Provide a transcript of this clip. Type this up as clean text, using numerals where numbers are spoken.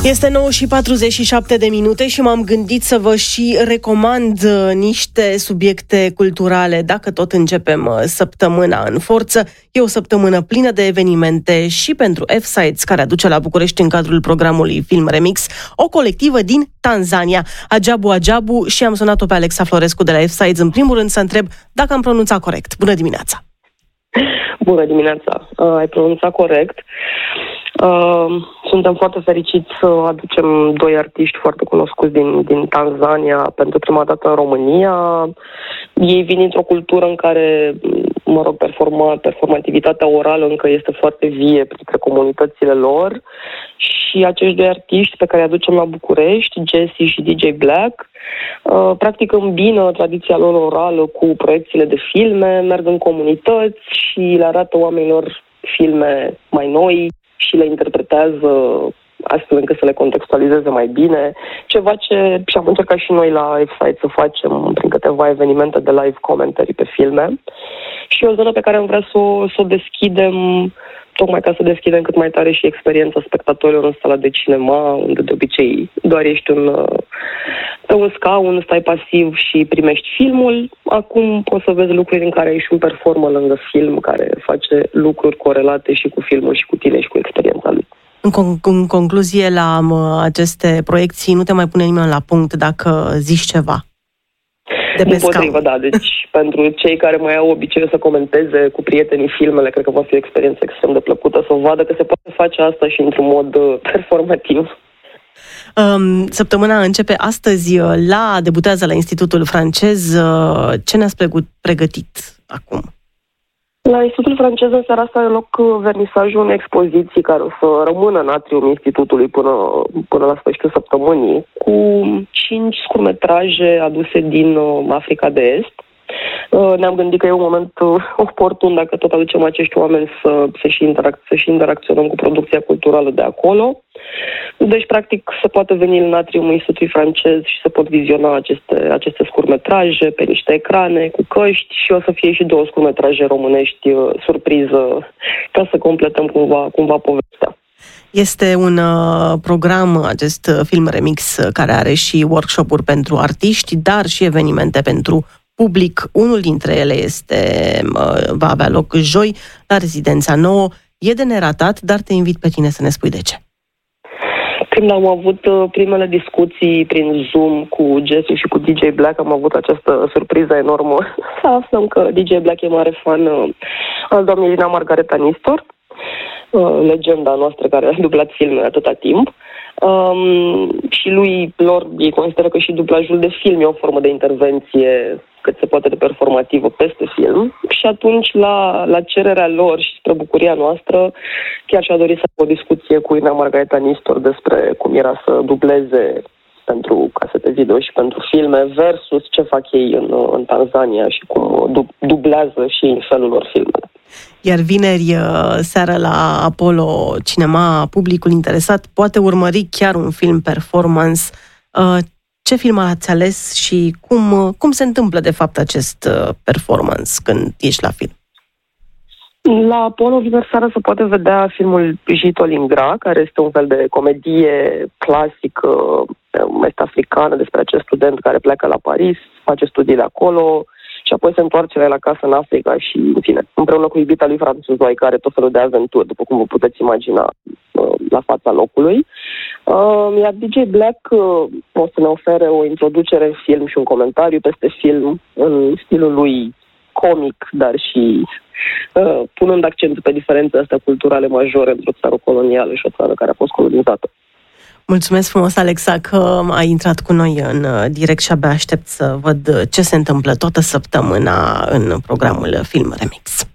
Este 9:47 și m-am gândit să vă și recomand niște subiecte culturale, dacă tot începem săptămâna în forță. E o săptămână plină de evenimente și pentru F-Sides, care aduce la București în cadrul programului Film Remix o colectivă din Tanzania, Ajabu Ajabu, și am sunat-o pe Alexa Florescu de la F-Sides în primul rând să întreb dacă am pronunțat corect. Bună dimineața! Bună dimineața! Ai pronunțat corect. Suntem foarte fericiți să aducem doi artiști foarte cunoscuți din Tanzania pentru prima dată în România. Ei vin dintr-o cultură în care, performativitatea orală încă este foarte vie printre comunitățile lor și acești doi artiști pe care îi aducem la București, Jesse și DJ Black, practic îmbină tradiția lor orală cu proiecțiile de filme, merg în comunități și le arată oamenilor filme mai noi și le interpretează astfel încât să le contextualizeze mai bine. Ceva ce și-am încercat și noi la F-Site să facem prin câteva evenimente de live commentary pe filme. Și o zonă pe care am vrea să o deschidem, tocmai ca să deschidem cât mai tare și experiența spectatorilor în sala de cinema, unde de obicei doar ești pe un scaun, stai pasiv și primești filmul. Acum poți să vezi lucruri în care ai și un performer lângă film care face lucruri corelate și cu filmul și cu tine și cu experiența lui. În concluzie, la aceste proiecții nu te mai pune nimeni la punct dacă zici ceva. Împotrivă, da. Deci, pentru cei care mai au obiceiul să comenteze cu prietenii filmele, cred că va fi o experiență extrem de plăcută să vadă că se poate face asta și într-un mod performativ. Săptămâna începe astăzi, debutează la Institutul Francez. Ce ne-ați pregătit acum? La Institutul Francez în seara asta are loc vernisajul unei expoziții care o să rămână în atriul Institutului până la sfârșitul săptămânii, cu 5 scurtmetraje aduse din Africa de Est. Ne-am gândit că e un moment oportun, dacă tot aducem acești oameni, să și interacționăm cu producția culturală de acolo. Deci, practic, se poate veni în atriumul Institutului Francez și se pot viziona aceste scurtmetraje pe niște ecrane cu căști și o să fie și 2 scurtmetraje românești surpriză ca să completăm cumva povestea. Este un program, acest Film Remix, care are și workshop-uri pentru artiști, dar și evenimente pentru public. Unul dintre ele va avea loc joi la Rezidența Nouă. E de neratat, dar te invit pe tine să ne spui de ce. Când am avut primele discuții prin Zoom cu Jesse și cu DJ Black, am avut această surpriză enormă să aflăm că DJ Black e mare fan al doamnei Irina Margareta Nistor, legenda noastră care a dublat filme atâta timp. Și ei consideră că și dublajul de film e o formă de intervenție cât se poate de performativă peste film și atunci la cererea lor și spre bucuria noastră chiar și-a dorit să aibă o discuție cu Irina Margareta Nistor despre cum era să dubleze pentru casete video și pentru filme versus ce fac ei în Tanzania și cum dublează și în felul lor filmele. Iar vineri seara la Apollo Cinema, publicul interesat poate urmări chiar un film performance. Ce film ați ales și cum se întâmplă de fapt acest performance când ești la film? La Apollo vineri seara se poate vedea filmul Jito Lingra, care este un fel de comedie clasică est-africană despre acest student care pleacă la Paris, face studiile acolo și apoi se întoarce la casă în Africa și, în fine, împreună cu iubita lui franțuzoică, care are tot felul de aventuri, după cum vă puteți imagina, la fața locului. Iar DJ Black o să ne ofere o introducere în film și un comentariu peste film în stilul lui comic, dar și punând accentul pe diferențele astea culturale majore între o țară colonială și o țară care a fost colonizată. Mulțumesc frumos, Alexa, că ai intrat cu noi în direct și abia aștept să văd ce se întâmplă toată săptămâna în programul Film Remix.